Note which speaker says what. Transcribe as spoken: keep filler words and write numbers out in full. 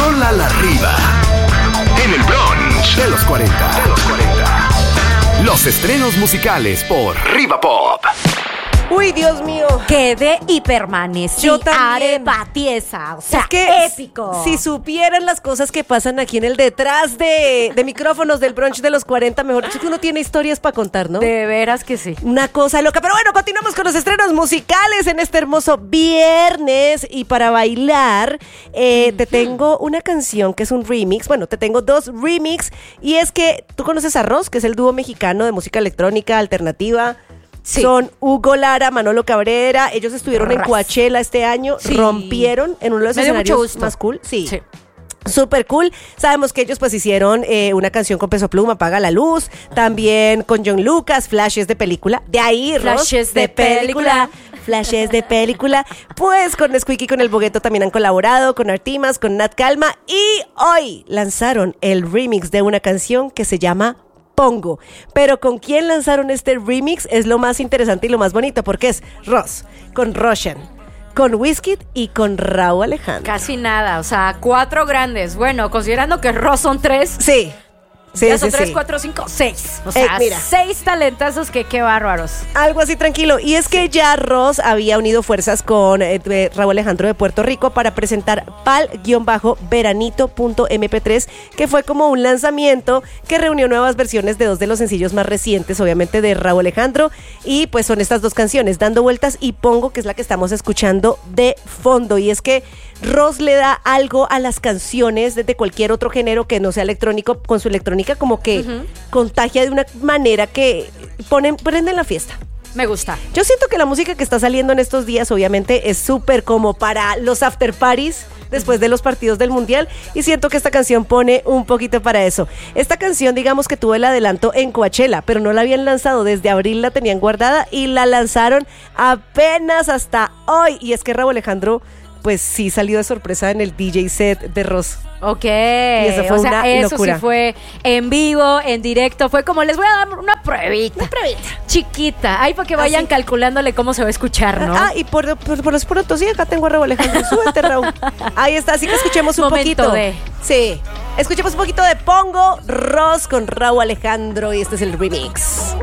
Speaker 1: Rola la Riva. En el brunch de los cuarenta. De los cuarenta. Los estrenos musicales por Riva Pop.
Speaker 2: Uy, Dios mío.
Speaker 3: Quedé y permanecí.
Speaker 2: Yo también.
Speaker 3: Arepa tiesa. O sea,
Speaker 2: es que
Speaker 3: épico.
Speaker 2: Si supieran las cosas que pasan aquí en el detrás de, de micrófonos del brunch de los cuarenta, mejor dicho, que uno tiene historias para contar, ¿no?
Speaker 3: De veras que sí.
Speaker 2: Una cosa loca. Pero bueno, continuamos con los estrenos musicales en este hermoso viernes. Y para bailar, eh, te tengo una canción que es un remix. Bueno, te tengo dos remix. Y es que tú conoces a Ross, que es el dúo mexicano de música electrónica alternativa. Sí. Son Hugo Lara, Manolo Cabrera. Ellos estuvieron Ras. en Coachella este año. Sí. Rompieron en uno de los
Speaker 3: Me
Speaker 2: escenarios más cool. Sí.
Speaker 3: sí.
Speaker 2: Súper cool. Sabemos que ellos pues hicieron eh, una canción con Peso Pluma, Apaga la Luz. También con John Lucas, Flashes de película. De ahí,
Speaker 3: Flashes
Speaker 2: Ross,
Speaker 3: de, de película.
Speaker 2: película. Flashes de película. Pues con Squeaky, con El Bogueto también han colaborado. Con Artimas, con Nat Calma. Y hoy lanzaron el remix de una canción que se llama Pongo. Pero con quién lanzaron este remix es lo más interesante y lo más bonito, porque es Ross con Roshan, con Wizkid y con Rauw Alejandro.
Speaker 3: Casi nada, o sea, cuatro grandes. Bueno, considerando que Ross son tres.
Speaker 2: Sí. Sí,
Speaker 3: ya son
Speaker 2: sí,
Speaker 3: tres,
Speaker 2: sí.
Speaker 3: cuatro, cinco, seis. O sea,
Speaker 2: eh, mira.
Speaker 3: seis talentazos que qué bárbaros.
Speaker 2: Algo así tranquilo. Y es que sí. ya Ross había unido fuerzas con eh, Rauw Alejandro de Puerto Rico para presentar pal-veranito punto eme pe tres, que fue como un lanzamiento que reunió nuevas versiones de dos de los sencillos más recientes, obviamente de Rauw Alejandro. Y pues son estas dos canciones, Dando Vueltas y Pongo, que es la que estamos escuchando de fondo. Y es que Ross le da algo a las canciones de cualquier otro género que no sea electrónico, con su electrónica como que uh-huh. contagia de una manera que ponen, prenden la fiesta.
Speaker 3: Me gusta.
Speaker 2: Yo siento que la música que está saliendo en estos días obviamente es súper como para los after parties después de los partidos del Mundial, y siento que esta canción pone un poquito para eso. Esta canción, digamos que tuvo el adelanto en Coachella, pero no la habían lanzado desde abril, la tenían guardada y la lanzaron apenas hasta hoy. Y es que Rauw Alejandro pues sí salió de sorpresa en el D J set de Ross.
Speaker 3: Ok.
Speaker 2: Y eso fue
Speaker 3: o sea,
Speaker 2: una
Speaker 3: eso
Speaker 2: locura.
Speaker 3: Sí fue en vivo, en directo. Fue como, les voy a dar una pruebita.
Speaker 2: Una pruebita.
Speaker 3: Chiquita. Ahí para que vayan
Speaker 2: Así.
Speaker 3: calculándole cómo se va a escuchar, ¿no?
Speaker 2: Ah, y por, por, por los pronto, sí, acá tengo a Rauw Alejandro. Súbete, Rauw. Ahí está, así que escuchemos un
Speaker 3: Momento
Speaker 2: poquito.
Speaker 3: de...
Speaker 2: Sí. Escuchemos un poquito de Pongo, Ross con Rauw Alejandro, y este es el remix.